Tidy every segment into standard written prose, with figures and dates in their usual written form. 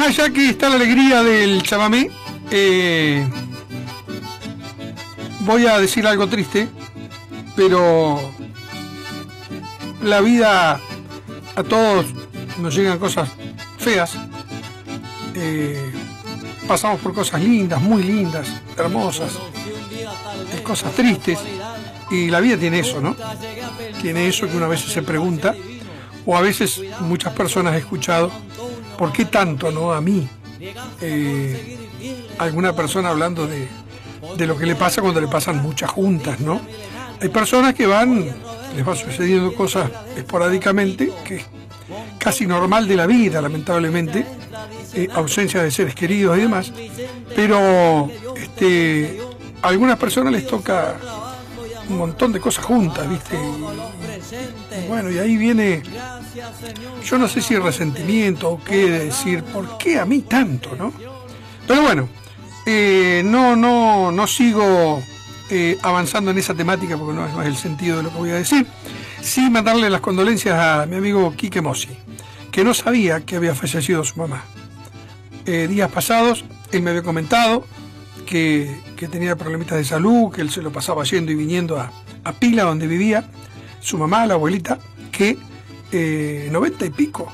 más allá que está la alegría del chamamé, voy a decir algo triste, pero la vida, a todos nos llegan cosas feas, pasamos por cosas lindas, muy lindas, hermosas, cosas tristes, y la vida tiene eso, ¿no? Tiene eso que uno a veces se pregunta, o a veces muchas personas he escuchado, ¿por qué tanto, no? A mí, alguna persona hablando de lo que le pasa cuando le pasan muchas juntas, ¿no? Hay personas que les va sucediendo cosas esporádicamente, que es casi normal de la vida, lamentablemente, ausencia de seres queridos y demás, pero a algunas personas les toca un montón de cosas juntas, ¿viste? Y bueno, y ahí viene, yo no sé si resentimiento o qué decir, ¿por qué a mí tanto, no? Pero bueno, no sigo avanzando en esa temática porque no es el sentido de lo que voy a decir. Sí mandarle las condolencias a mi amigo Quique Mossi, que no sabía que había fallecido su mamá. Días pasados, él me había comentado que tenía problemitas de salud, que él se lo pasaba yendo y viniendo a Pila, donde vivía su mamá, la abuelita, que 90 y pico.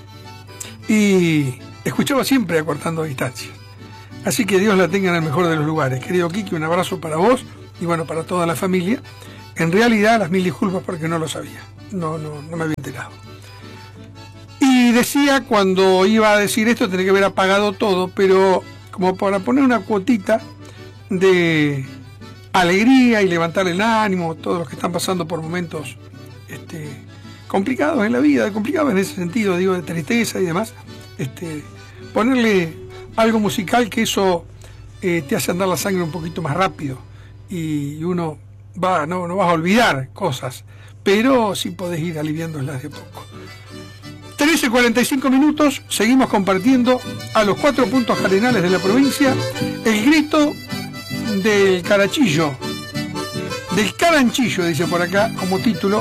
Y escuchaba siempre Acortando Distancia. Así que Dios la tenga en el mejor de los lugares. Querido Quique, un abrazo para vos y bueno, para toda la familia. En realidad, las mil disculpas porque no lo sabía. No me había enterado. Y decía, cuando iba a decir esto, tenía que haber apagado todo, pero como para poner una cuotita de alegría y levantar el ánimo, todos los que están pasando por momentos complicados en la vida, complicados en ese sentido, digo, de tristeza y demás, ponerle algo musical que eso te hace andar la sangre un poquito más rápido y uno no vas a olvidar cosas, pero sí podés ir aliviándolas de poco. 13:45 minutos, seguimos compartiendo a los 4 puntos cardinales de la provincia el grito del Caranchillo, dice por acá como título.